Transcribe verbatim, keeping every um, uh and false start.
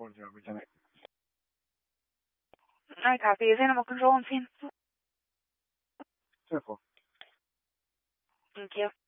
four zero, Lieutenant. I copy. Is animal control on scene? ten four. Thank you.